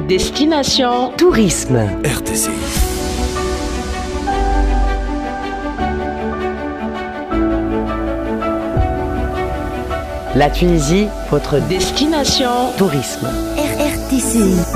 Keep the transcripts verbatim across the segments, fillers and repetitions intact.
Destination Tourisme. R T C I. La Tunisie, votre destination tourisme. R T C I.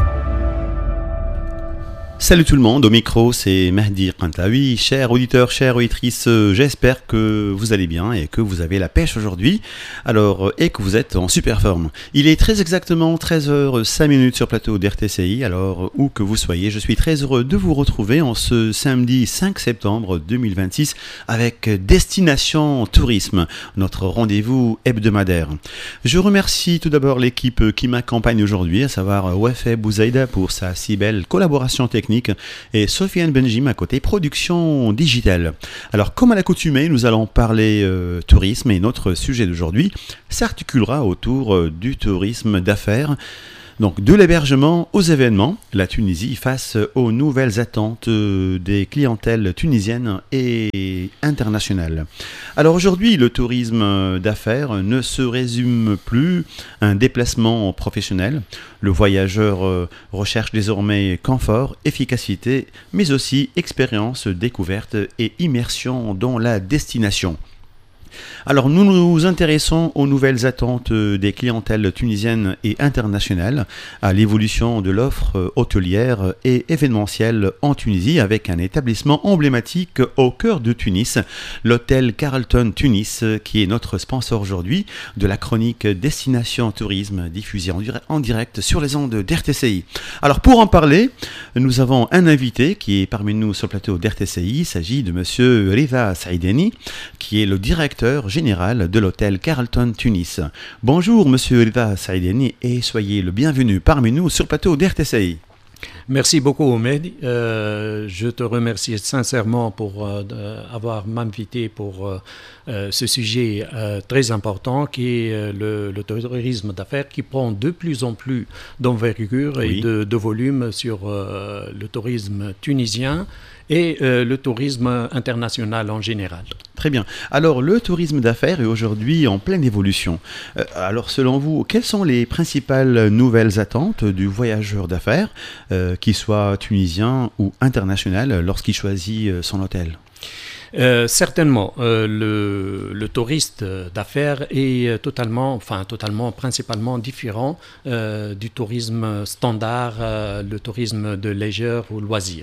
Salut tout le monde, au micro c'est Mehdi Qantlaoui. Chers auditeurs, chères auditrices, j'espère que vous allez bien et que vous avez la pêche aujourd'hui, alors et que vous êtes en super forme. Il est très exactement treize heures cinq minutes sur plateau d'R T C I, alors où que vous soyez, je suis très heureux de vous retrouver en ce samedi cinq septembre deux mille vingt-six avec Destination Tourisme, notre rendez-vous hebdomadaire. Je remercie tout d'abord l'équipe qui m'accompagne aujourd'hui, à savoir Wafé Bouzaïda pour sa si belle collaboration technique et Sofiane Benjim à côté production digitale. Alors comme à l'accoutumée, nous allons parler euh, tourisme et notre sujet d'aujourd'hui s'articulera autour euh, du tourisme d'affaires. Donc de l'hébergement aux événements, la Tunisie face aux nouvelles attentes des clientèles tunisiennes et internationales. Alors aujourd'hui, le tourisme d'affaires ne se résume plus à un déplacement professionnel. Le voyageur recherche désormais confort, efficacité, mais aussi expérience, découverte et immersion dans la destination. Alors nous nous intéressons aux nouvelles attentes des clientèles tunisiennes et internationales, à l'évolution de l'offre hôtelière et événementielle en Tunisie avec un établissement emblématique au cœur de Tunis, l'hôtel Carlton Tunis, qui est notre sponsor aujourd'hui de la chronique Destination Tourisme diffusée en direct sur les ondes d'R T C I. Alors pour en parler, nous avons un invité qui est parmi nous sur le plateau d'R T C I, il s'agit de monsieur Rida Saïdani, qui est le directeur général de l'hôtel Carlton Tunis. Bonjour monsieur Rida Saïdani et soyez le bienvenu parmi nous sur le plateau d'R T C I. Merci beaucoup Mehdi. Euh, je te remercie sincèrement pour euh, avoir m'invité pour euh, euh, ce sujet euh, très important qui est euh, le, le tourisme d'affaires qui prend de plus en plus d'envergure oui. et de, de volume sur euh, le tourisme tunisien et euh, le tourisme international en général. Très bien. Alors, le tourisme d'affaires est aujourd'hui en pleine évolution. Euh, alors, selon vous, quelles sont les principales nouvelles attentes du voyageur d'affaires, euh, qu'il soit tunisien ou international, lorsqu'il choisit son hôtel ? Euh, certainement, euh, le, le touriste d'affaires est totalement, enfin totalement, principalement différent euh, du tourisme standard, euh, le tourisme de leisure ou loisir.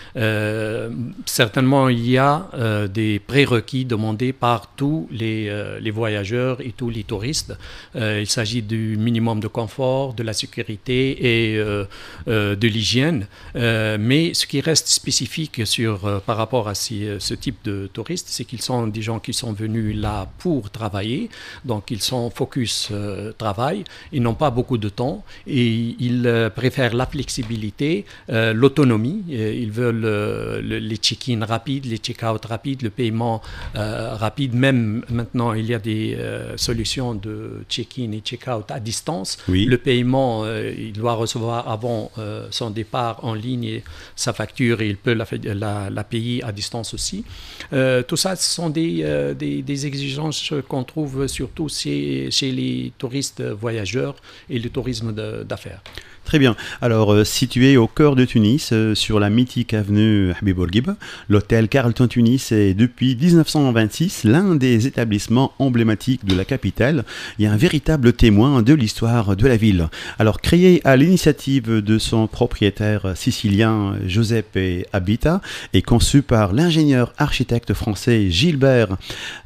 Euh, certainement, il y a euh, des prérequis demandés par tous les, euh, les voyageurs et tous les touristes. Euh, il s'agit du minimum de confort, de la sécurité et euh, euh, de l'hygiène. Euh, mais ce qui reste spécifique sur, euh, par rapport à ce, ce type de touristes, c'est qu'ils sont des gens qui sont venus là pour travailler. Donc, ils sont focus euh, travail. Ils n'ont pas beaucoup de temps et ils euh, préfèrent la flexibilité, euh, l'autonomie. Ils veulent Le, le, les check-in rapides, les check-out rapides, le paiement euh, rapide. Même maintenant, il y a des euh, solutions de check-in et check-out à distance. Oui. Le paiement, euh, il doit recevoir avant euh, son départ en ligne et sa facture et il peut la, la, la payer à distance aussi. Euh, tout ça, ce sont des, euh, des, des exigences qu'on trouve surtout chez, chez les touristes voyageurs et le tourisme de, d'affaires. Très bien. Alors, euh, situé au cœur de Tunis, euh, sur la mythique avenue Habib Bourguiba, l'hôtel Carlton Tunis est depuis dix-neuf cent vingt-six l'un des établissements emblématiques de la capitale et un véritable témoin de l'histoire de la ville. Alors, créé à l'initiative de son propriétaire sicilien Giuseppe Abita et conçu par l'ingénieur architecte français Gilbert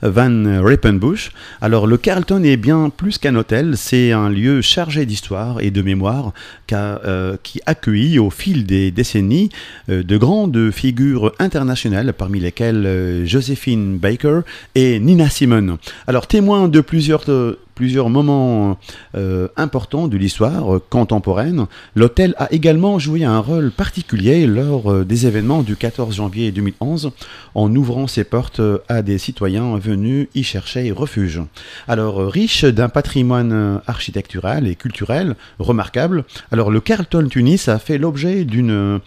Van Rippenbush, alors le Carlton est bien plus qu'un hôtel, c'est un lieu chargé d'histoire et de mémoire Euh, qui accueillit au fil des décennies euh, de grandes figures internationales, parmi lesquelles euh, Josephine Baker et Nina Simone. Alors, témoin de plusieurs... Euh, plusieurs moments euh, importants de l'histoire euh, contemporaine, l'hôtel a également joué un rôle particulier lors euh, des événements du quatorze janvier deux mille onze, en ouvrant ses portes euh, à des citoyens venus y chercher refuge. Alors, euh, riche d'un patrimoine euh, architectural et culturel remarquable, alors le Carlton Tunis a fait l'objet d'une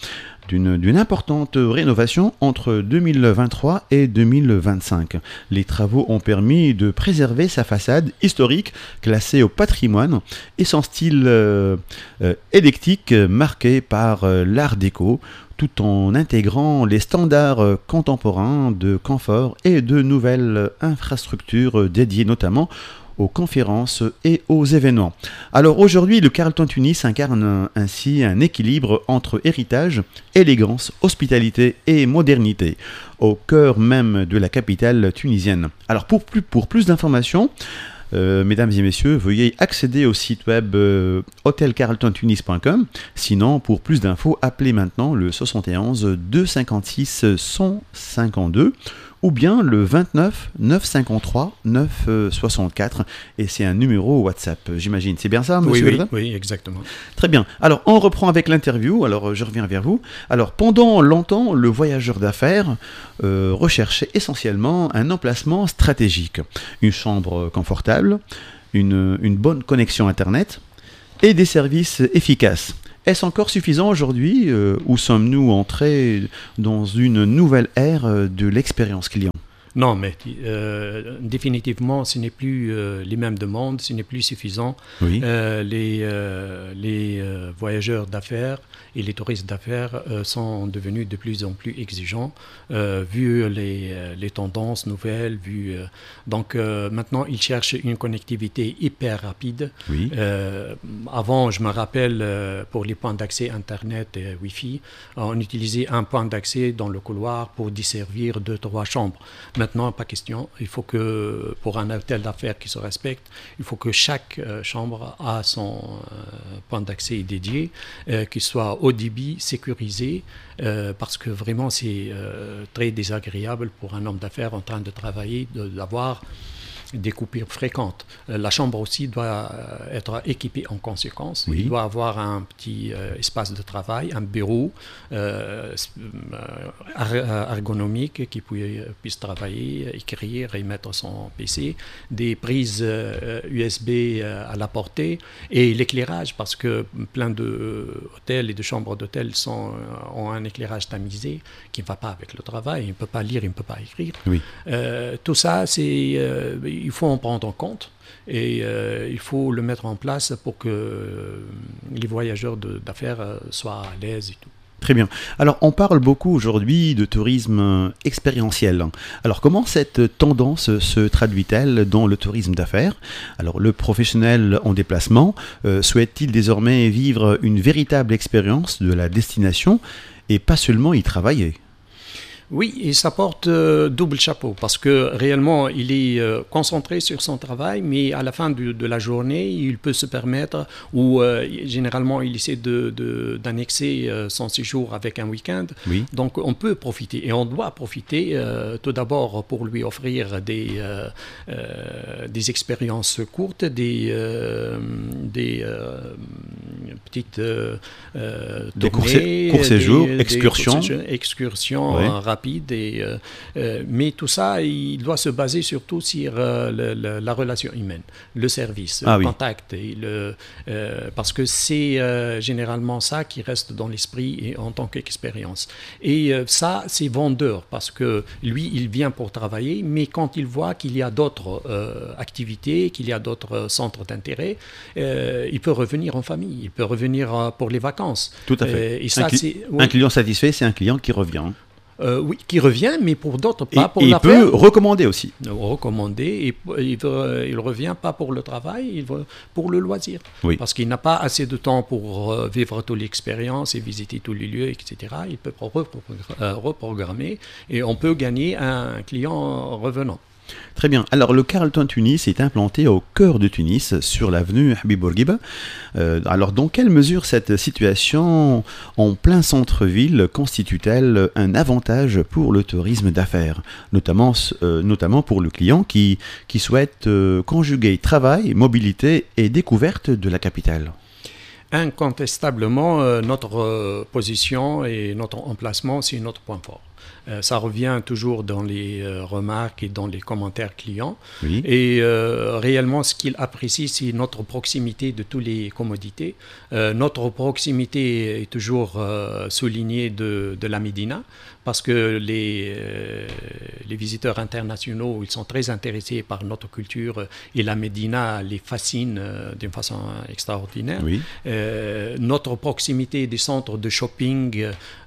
d'une, d'une importante rénovation entre deux mille vingt-trois et deux mille vingt-cinq. Les travaux ont permis de préserver sa façade historique classée au patrimoine et son style euh, euh, éclectique marqué par euh, l'art déco, tout en intégrant les standards contemporains de confort et de nouvelles infrastructures dédiées notamment aux conférences et aux événements. Alors aujourd'hui, le Carlton Tunis incarne ainsi un équilibre entre héritage, élégance, hospitalité et modernité, au cœur même de la capitale tunisienne. Alors pour plus, pour plus d'informations, Euh, mesdames et messieurs, veuillez accéder au site web euh, hôtel carlton tunis point com. Sinon, pour plus d'infos, appelez maintenant le soixante et onze deux cent cinquante-six cent cinquante-deux ou bien le vingt-neuf neuf cent cinquante-trois neuf cent soixante-quatre, et c'est un numéro WhatsApp, j'imagine. C'est bien ça, monsieur? Oui, oui, oui, exactement. Très bien. Alors, on reprend avec l'interview. Alors, je reviens vers vous. Alors, pendant longtemps, le voyageur d'affaires euh, recherchait essentiellement un emplacement stratégique, une chambre confortable, une, une bonne connexion Internet et des services efficaces. Est-ce encore suffisant aujourd'hui euh, ou sommes-nous entrés dans une nouvelle ère de l'expérience client? Non, mais euh, définitivement, ce n'est plus euh, les mêmes demandes, ce n'est plus suffisant. Oui. Euh, les euh, les euh, voyageurs d'affaires et les touristes d'affaires euh, sont devenus de plus en plus exigeants, euh, vu les, les tendances nouvelles. Vu, euh, donc euh, maintenant, ils cherchent une connectivité hyper rapide. Oui. Euh, avant, je me rappelle, euh, pour les points d'accès Internet et Wi-Fi, on utilisait un point d'accès dans le couloir pour desservir deux, trois chambres. Maintenant, pas question. Il faut que, pour un hôtel d'affaires qui se respecte, il faut que chaque euh, chambre a son euh, point d'accès dédié, euh, qui soit haut débit, sécurisé, euh, parce que vraiment, c'est euh, très désagréable pour un homme d'affaires en train de travailler de, d'avoir des coupures fréquentes. Euh, la chambre aussi doit euh, être équipée en conséquence. Oui. Il doit avoir un petit euh, espace de travail, un bureau euh, euh, ergonomique qui puisse, puisse travailler, écrire et mettre son P C, des prises euh, U S B euh, à la portée et l'éclairage, parce que plein d'hôtels et de chambres d'hôtel sont, euh, ont un éclairage tamisé qui ne va pas avec le travail. Il ne peut pas lire, il ne peut pas écrire. Oui. Euh, tout ça, c'est... Euh, il faut en prendre en compte et euh, il faut le mettre en place pour que euh, les voyageurs de, d'affaires euh, soient à l'aise et tout. Très bien. Alors, on parle beaucoup aujourd'hui de tourisme expérientiel. Alors, comment cette tendance se traduit-elle dans le tourisme d'affaires? Alors, le professionnel en déplacement euh, souhaite-t-il désormais vivre une véritable expérience de la destination et pas seulement y travailler? Oui, et ça porte euh, double chapeau parce que réellement, il est euh, concentré sur son travail, mais à la fin de, de la journée, il peut se permettre, ou euh, généralement, il essaie de, de, d'annexer euh, son séjour avec un week-end. Oui. Donc, on peut profiter et on doit profiter euh, tout d'abord pour lui offrir des, euh, euh, des expériences courtes, des, euh, des euh, petites euh, des tournées, courts séjours, excursions, excursions oui. rapides. Et, euh, euh, mais tout ça, il doit se baser surtout sur euh, le, le, la relation humaine, le service, ah, le oui. contact. Et le, euh, parce que c'est euh, généralement ça qui reste dans l'esprit et en tant qu'expérience. Et euh, ça, c'est vendeur parce que lui, il vient pour travailler, mais quand il voit qu'il y a d'autres euh, activités, qu'il y a d'autres centres d'intérêt, euh, il peut revenir en famille, il peut revenir euh, pour les vacances. Tout à fait. Euh, et ça, un, cli- c'est, ouais. un client satisfait, c'est un client qui revient. Euh, oui, qui revient, mais pour d'autres, pas et, pour et l'affaire. Il peut recommander aussi. Recommander, et il ne il revient pas pour le travail, il veut pour le loisir. Oui. Parce qu'il n'a pas assez de temps pour euh, vivre toute l'expérience et visiter tous les lieux, et cetera. Il peut reprogrammer et on peut gagner un client revenant. Très bien. Alors, le Carlton Tunis est implanté au cœur de Tunis, sur l'avenue Habib Bourguiba. Euh, alors, dans quelle mesure cette situation en plein centre-ville constitue-t-elle un avantage pour le tourisme d'affaires, notamment, euh, notamment pour le client qui, qui souhaite euh, conjuguer travail, mobilité et découverte de la capitale? Incontestablement, euh, notre euh, position et notre emplacement, c'est notre point fort. Euh, ça revient toujours dans les euh, remarques et dans les commentaires clients. Oui. Et euh, réellement, ce qu'ils apprécient, c'est notre proximité de toutes les commodités. Euh, notre proximité est toujours euh, soulignée de, de la Médina, parce que les, euh, les visiteurs internationaux, ils sont très intéressés par notre culture et la Médina les fascine euh, d'une façon extraordinaire. Oui. Euh, notre proximité des centres de shopping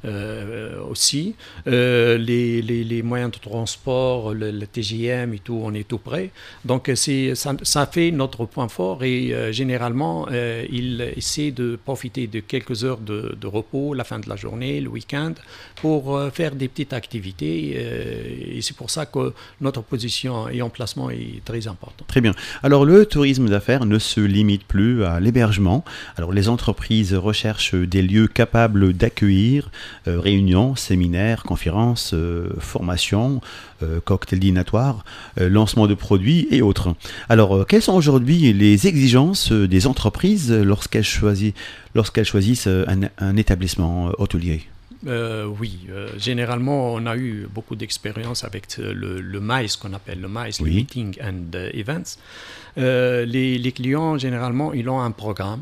euh, aussi, euh, les, les, les moyens de transport, le, le T G M et tout, on est tout près. Donc c'est, ça, ça fait notre point fort et euh, généralement, euh, ils essaient de profiter de quelques heures de, de repos, la fin de la journée, le week-end, pour euh, faire des petites activités euh, et c'est pour ça que notre position et emplacement est très important. Très bien. Alors le tourisme d'affaires ne se limite plus à l'hébergement. Alors les entreprises recherchent des lieux capables d'accueillir euh, réunions, séminaires, conférences, euh, formations, euh, cocktails dînatoires, euh, lancement de produits et autres. Alors euh, quelles sont aujourd'hui les exigences des entreprises lorsqu'elles choisissent, lorsqu'elles choisissent un, un établissement hôtelier ? Euh, oui, euh, généralement, on a eu beaucoup d'expérience avec le, le M A I, ce qu'on appelle le M A I, oui. le Meeting and Events. Euh, les, les clients, généralement, ils ont un programme.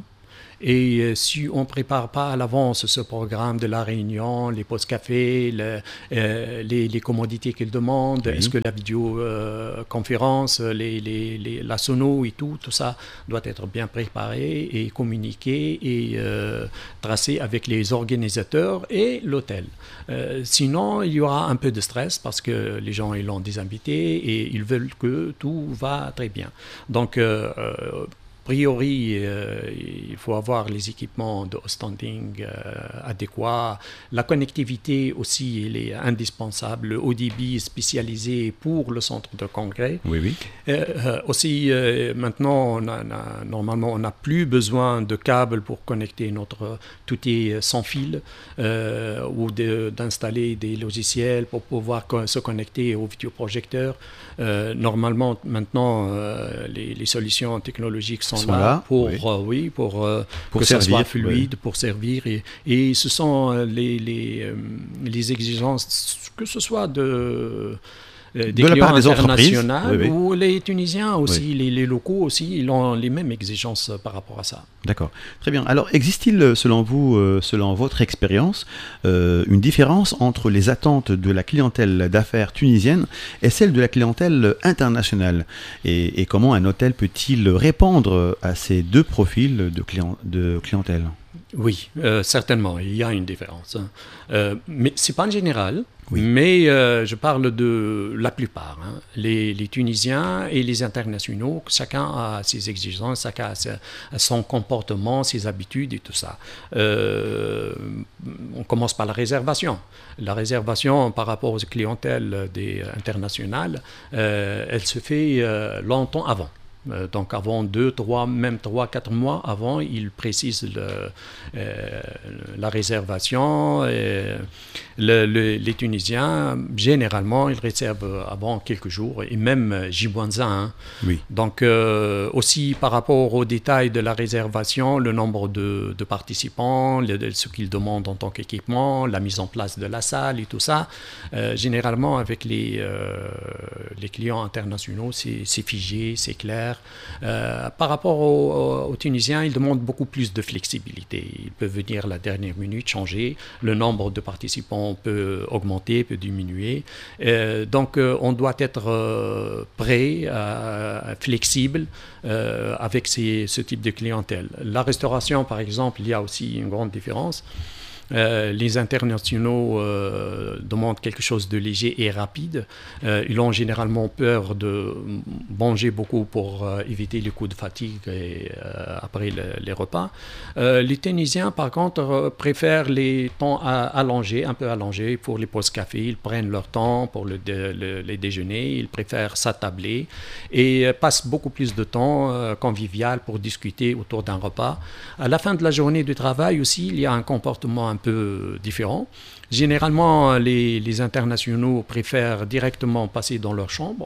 Et euh, si on ne prépare pas à l'avance ce programme de la réunion, les pauses café, le, euh, les, les commodités qu'ils demandent, oui. Est-ce que la vidéoconférence, euh, les, les, les, la sono et tout, tout ça doit être bien préparé et communiqué et euh, tracé avec les organisateurs et l'hôtel. Euh, sinon, il y aura un peu de stress parce que les gens ils ont des invités et ils veulent que tout va très bien. Donc, euh, euh, A priori, euh, il faut avoir les équipements de standing euh, adéquats. La connectivité aussi, elle est indispensable. Le haut débit spécialisé pour le centre de congrès. Oui, oui. Euh, euh, aussi, euh, maintenant, on a, on a, normalement, on n'a plus besoin de câbles pour connecter notre... Tout est sans fil euh, ou de, d'installer des logiciels pour pouvoir co- se connecter au vidéoprojecteur. Euh, normalement, maintenant, euh, les, les solutions technologiques sont, sont là, là pour, oui. Euh, oui, pour, euh, pour que servir, ça soit fluide, oui. Pour servir. Et, et ce sont les, les, euh, les exigences, que ce soit de... des de la part des entreprises oui, oui. ou les Tunisiens aussi, oui. les, les locaux aussi, ils ont les mêmes exigences par rapport à ça. D'accord, très bien. Alors, existe-t-il, selon vous, euh, selon votre expérience, euh, une différence entre les attentes de la clientèle d'affaires tunisienne et celle de la clientèle internationale ? Et, et comment un hôtel peut-il répondre à ces deux profils de, client, de clientèle ? Oui, euh, certainement, il y a une différence. Hein. Euh, mais ce n'est pas en général, oui. mais euh, je parle de la plupart. Hein. Les, les Tunisiens et les internationaux, chacun a ses exigences, chacun a, ses, a son comportement, ses habitudes et tout ça. Euh, on commence par la réservation. La réservation par rapport aux clientèles des internationales, euh, elle se fait euh, longtemps avant. Euh, donc avant deux, trois, même trois, quatre mois avant, ils précisent le, euh, la réservation. Et le, le, les Tunisiens, généralement, ils réservent avant quelques jours et même J moins un. Hein. Oui. Donc euh, aussi par rapport aux détails de la réservation, le nombre de, de participants, le, ce qu'ils demandent en tant qu'équipement, la mise en place de la salle et tout ça. Euh, généralement, avec les, euh, les clients internationaux, c'est, c'est figé, c'est clair. Euh, par rapport aux, aux Tunisiens, ils demandent beaucoup plus de flexibilité. Ils peuvent venir à la dernière minute, changer. Le nombre de participants peut augmenter, peut diminuer. Euh, donc, euh, on doit être euh, prêt, euh, flexible euh, avec ces, ce type de clientèle. La restauration, par exemple, il y a aussi une grande différence. Euh, les internationaux euh, demandent quelque chose de léger et rapide. Euh, ils ont généralement peur de manger beaucoup pour euh, éviter les coups de fatigue et, euh, après le, les repas. Euh, les Tunisiens, par contre, euh, préfèrent les temps à, allongés, un peu allongés pour les pauses café. Ils prennent leur temps pour le, le, les déjeuners. Ils préfèrent s'attabler et euh, passent beaucoup plus de temps euh, convivial pour discuter autour d'un repas. À la fin de la journée de travail aussi, il y a un comportement un peu différent. Généralement, les, les internationaux préfèrent directement passer dans leur chambre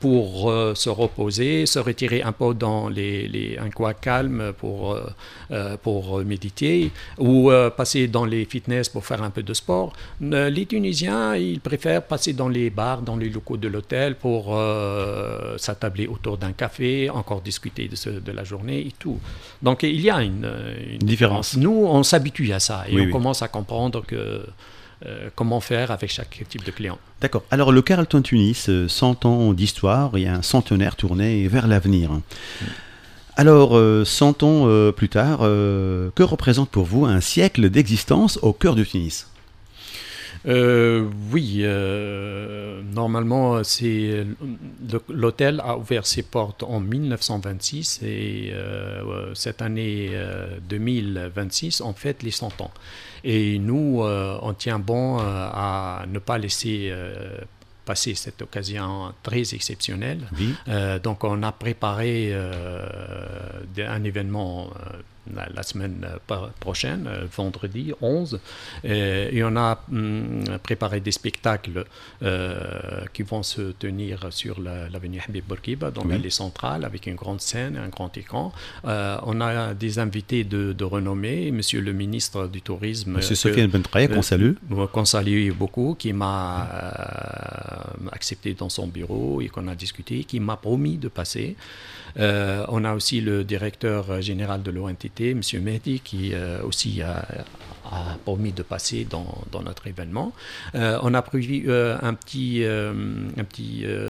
pour euh, se reposer, se retirer un peu dans les, les, un coin calme pour, euh, pour méditer, ou euh, passer dans les fitness pour faire un peu de sport. Euh, les Tunisiens, ils préfèrent passer dans les bars, dans les locaux de l'hôtel pour euh, s'attabler autour d'un café, encore discuter de, ce, de la journée et tout. Donc il y a une, une différence. différence. Nous, on s'habitue à ça et oui, on oui. commence à comprendre que Euh, comment faire avec chaque type de client. D'accord. Alors le Carlton Tunis, cent ans d'histoire et un centenaire tourné vers l'avenir. Mmh. Alors, euh, cent ans euh, plus tard, euh, que représente pour vous un siècle d'existence au cœur de Tunis ? Euh, oui, euh, normalement, c'est, l'hôtel a ouvert ses portes en mille neuf cent vingt-six et euh, cette année euh, deux mille vingt-six, on fête les cent ans. Et nous, euh, on tient bon euh, à ne pas laisser euh, passer cette occasion très exceptionnelle. Oui. Euh, donc, on a préparé euh, un événement euh, la, la semaine prochaine, vendredi onze, euh, et on a hum, préparé des spectacles euh, qui vont se tenir sur la, l'avenue Habib Bourguiba, dans oui. l'allée centrale, avec une grande scène, un grand écran. Euh, on a des invités de, de renommée, monsieur le ministre du Tourisme, monsieur Sofiane Bentraïa, qu'on salue. Euh, qu'on salue beaucoup, qui m'a euh, accepté dans son bureau et qu'on a discuté, qui m'a promis de passer. Euh, on a aussi le directeur général de l'O N T T, M. Mehdi, qui euh, aussi a, a promis de passer dans, dans notre événement. Euh, on a prévu euh, un petit... Euh, un petit euh,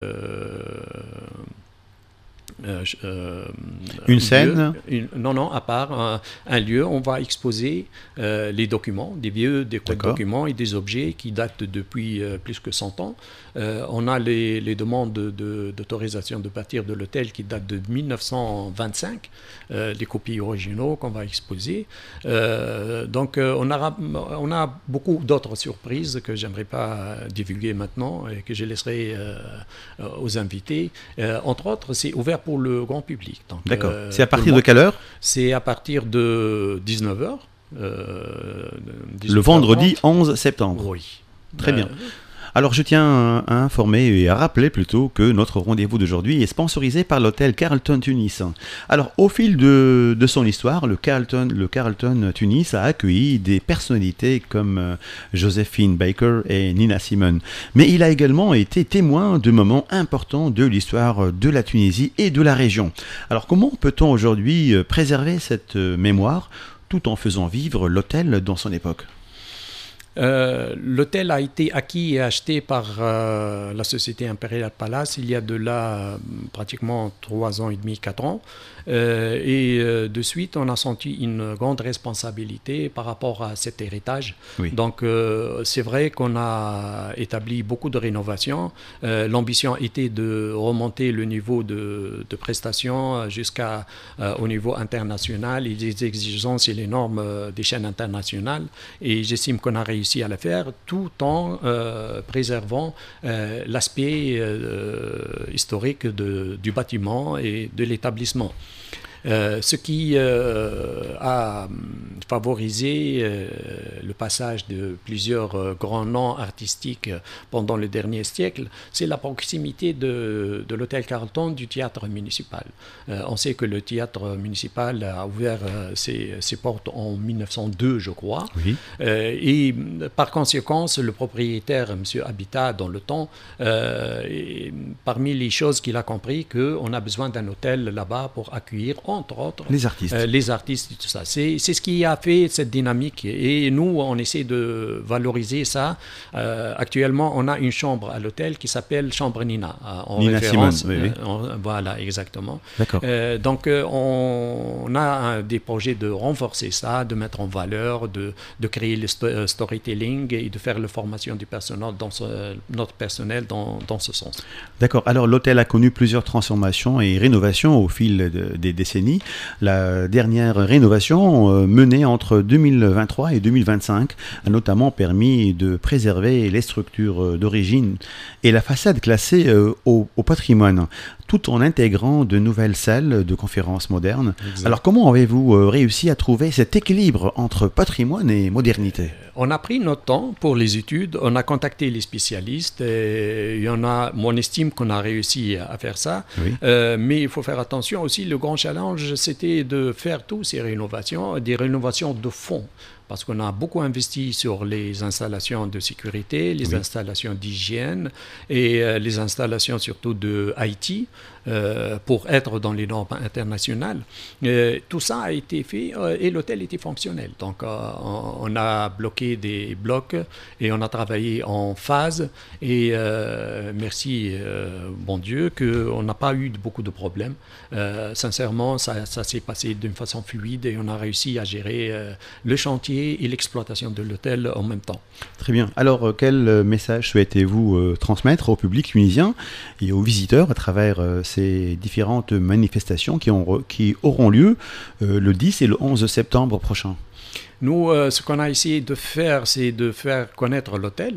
Euh, euh, une scène lieu, une, Non, non, à part un, un lieu, on va exposer euh, les documents, des vieux des documents et des objets qui datent depuis euh, plus que cent ans. Euh, on a les, les demandes de, de, d'autorisation de bâtir de l'hôtel qui datent de mille neuf cent vingt-cinq, euh, les copies originaux qu'on va exposer. Euh, donc, euh, on, a, on a beaucoup d'autres surprises que j'aimerais pas divulguer maintenant et que je laisserai euh, aux invités. Euh, entre autres, c'est ouvert pour le grand public. Donc, d'accord. Euh, c'est à partir de quelle heure ? C'est à partir de dix-neuf heures. Euh, le vendredi onze septembre. Oui. Très euh, bien. Alors je tiens à informer et à rappeler plutôt que notre rendez-vous d'aujourd'hui est sponsorisé par l'hôtel Carlton Tunis. Alors au fil de, de son histoire, le Carlton, le Carlton Tunis a accueilli des personnalités comme Joséphine Baker et Nina Simone. Mais il a également été témoin de moments importants de l'histoire de la Tunisie et de la région. Alors comment peut-on aujourd'hui préserver cette mémoire tout en faisant vivre l'hôtel dans son époque ? Euh, l'hôtel a été acquis et acheté par euh, la société Imperial Palace il y a de là euh, pratiquement trois ans et demi, quatre ans. Euh, et euh, de suite, on a senti une grande responsabilité par rapport à cet héritage. Oui. Donc, euh, c'est vrai qu'on a établi beaucoup de rénovations. Euh, l'ambition était de remonter le niveau de, de prestations jusqu'à euh, au niveau international et les exigences et les normes des chaînes internationales. Et j'estime qu'on a réussi à le faire tout en euh, préservant euh, l'aspect euh, historique de, du bâtiment et de l'établissement. Euh, ce qui euh, a favorisé euh, le passage de plusieurs euh, grands noms artistiques pendant le dernier siècle, c'est la proximité de, de l'hôtel Carlton du théâtre municipal. Euh, on sait que le théâtre municipal a ouvert euh, ses, ses portes en mille neuf cent deux, je crois. Oui. Euh, et par conséquent, le propriétaire, M. Habitat, dans le temps, euh, et parmi les choses qu'il a compris, qu'on a besoin d'un hôtel là-bas pour accueillir entre autres les artistes, euh, les artistes et tout ça. C'est, c'est ce qui a fait cette dynamique et nous, on essaie de valoriser ça. Euh, actuellement, on a une chambre à l'hôtel qui s'appelle Chambre Nina, en Nina référence. Simone, oui, oui. Euh, en, voilà, exactement. D'accord. Euh, donc, euh, on, on a un, des projets de renforcer ça, de mettre en valeur, de, de créer le sto- storytelling et de faire la formation du personnel, dans ce, notre personnel dans, dans ce sens. D'accord. Alors, l'hôtel a connu plusieurs transformations et rénovations au fil de, des décennies. La dernière rénovation euh, menée entre deux mille vingt-trois et deux mille vingt-cinq a notamment permis de préserver les structures euh, d'origine et la façade classée euh, au, au patrimoine, tout en intégrant de nouvelles salles de conférences modernes. Exact. Alors comment avez-vous euh, réussi à trouver cet équilibre entre patrimoine et modernité? On a pris notre temps pour les études, on a contacté les spécialistes, et il y en a, moi on estime qu'on a réussi à faire ça, Oui. euh, mais il faut faire attention aussi, le grand challenge c'était de faire toutes ces rénovations, des rénovations de fond. Parce qu'on a beaucoup investi sur les installations de sécurité, les Oui. installations d'hygiène et euh, les installations surtout de I T euh, pour être dans les normes internationales. Euh, tout ça a été fait euh, et l'hôtel était fonctionnel. Donc euh, on, on a bloqué des blocs et on a travaillé en phase. Et euh, merci, euh, bon Dieu, qu'on n'a pas eu beaucoup de problèmes. Euh, sincèrement, ça, ça s'est passé d'une façon fluide et on a réussi à gérer euh, le chantier et l'exploitation de l'hôtel en même temps. Très bien. Alors, euh, quel euh, message souhaitez-vous euh, transmettre au public tunisien et aux visiteurs à travers euh, ces différentes manifestations qui, ont, qui auront lieu euh, le dix et le onze septembre prochain? Nous, euh, ce qu'on a essayé de faire, c'est de faire connaître l'hôtel.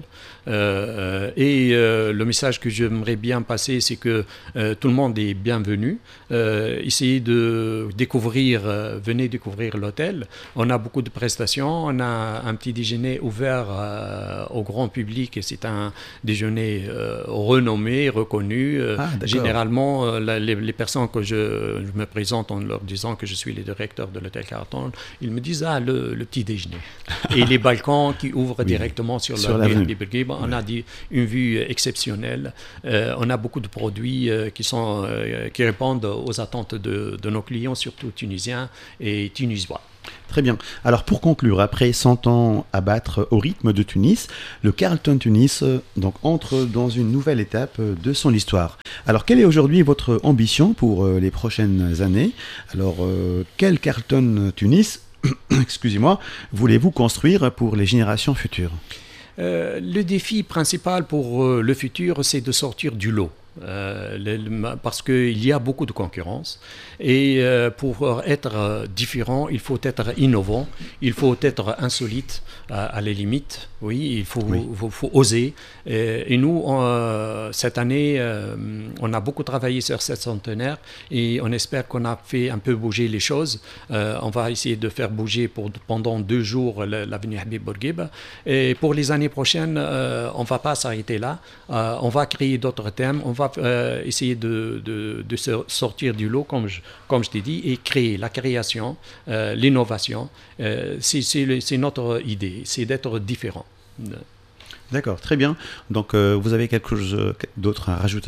Euh, et euh, le message que j'aimerais bien passer, c'est que euh, tout le monde est bienvenu. Euh, essayez de découvrir, euh, venez découvrir l'hôtel. On a beaucoup de prestations. On a un petit déjeuner ouvert euh, au grand public et c'est un déjeuner euh, renommé, reconnu. Ah, Généralement, euh, la, les, les personnes que je, je me présente en leur disant que je suis le directeur de l'hôtel Carlton, ils me disent ah le, le petit déjeuner et les balcons qui ouvrent oui, directement sur, sur la rue Habib. On a dit une vue exceptionnelle. Euh, on a beaucoup de produits euh, qui, sont, euh, qui répondent aux attentes de, de nos clients, surtout tunisiens et tunisois. Très bien. Alors pour conclure, après cent ans à battre au rythme de Tunis, le Carlton Tunis euh, donc, entre dans une nouvelle étape de son histoire. Alors quelle est aujourd'hui votre ambition pour euh, les prochaines années? Alors euh, quel Carlton Tunis excusez-moi, voulez-vous construire pour les générations futures? Euh, le défi principal pour euh, le futur, c'est de sortir du lot. Euh, le, parce qu'il y a beaucoup de concurrence et euh, pour être euh, différent, il faut être innovant, il faut être insolite à, à les limites, oui, il faut, oui. faut, faut oser. Et, et nous, on, euh, cette année, euh, on a beaucoup travaillé sur cette centenaire et on espère qu'on a fait un peu bouger les choses. Euh, on va essayer de faire bouger pour, pendant deux jours l'avenue Habib Bourguiba. Et pour les années prochaines, euh, on ne va pas s'arrêter là. Euh, on va créer d'autres thèmes, on va Euh, essayer de, de, de sortir du lot, comme je, comme je t'ai dit, et créer la création, euh, l'innovation. Euh, c'est, c'est, le, c'est notre idée, c'est d'être différent. D'accord, très bien. Donc, euh, vous avez quelque chose d'autre à rajouter ?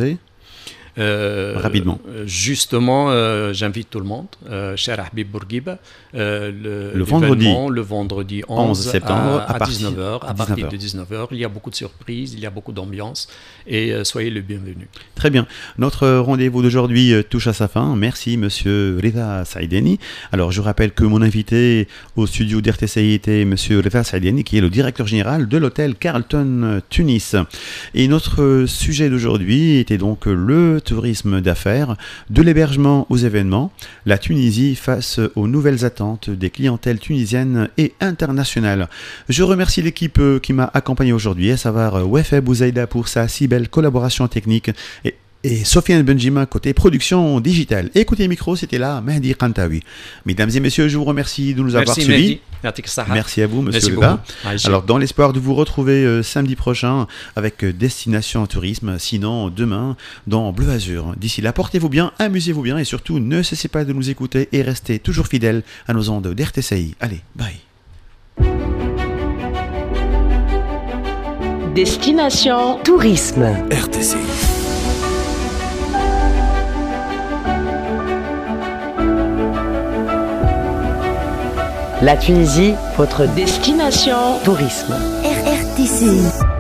Euh, Rapidement. Justement, euh, j'invite tout le monde, euh, cher Habib Bourguiba, euh, le, le, vendredi, le vendredi onze septembre à, à, à dix-neuf heures. À, à partir de dix-neuf heures, il y a beaucoup de surprises, il y a beaucoup d'ambiance et euh, soyez le bienvenu. Très bien. Notre rendez-vous d'aujourd'hui euh, touche à sa fin. Merci, monsieur Rida Saïdeni. Alors, je rappelle que mon invité au studio d'R T C I était monsieur Rida Saïdeni, qui est le directeur général de l'hôtel Carlton Tunis. Et notre sujet d'aujourd'hui était donc le tourisme d'affaires, de l'hébergement aux événements, la Tunisie face aux nouvelles attentes des clientèles tunisiennes et internationales. Je remercie l'équipe qui m'a accompagné aujourd'hui, à savoir Wefeb Bouzaïda pour sa si belle collaboration technique et et Sofiane Benjima côté production digitale. Et côté micro, c'était là Mehdi Kantawi. Mesdames et messieurs, je vous remercie de nous Merci avoir suivis. Merci, Merci à vous, monsieur Leba. Alors, dans l'espoir de vous retrouver euh, samedi prochain avec euh, Destination Tourisme, sinon demain dans Bleu Azur. D'ici là, portez-vous bien, amusez-vous bien et surtout, ne cessez pas de nous écouter et restez toujours fidèles à nos ondes d'R T C I. Allez, bye. Destination Tourisme. R T C I. La Tunisie, votre destination tourisme. R R T C I.